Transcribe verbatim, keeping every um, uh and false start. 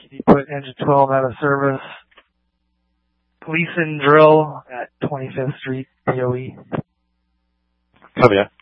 He put engine twelve out of service. Police and drill at twenty-fifth Street, P O E. Copy that.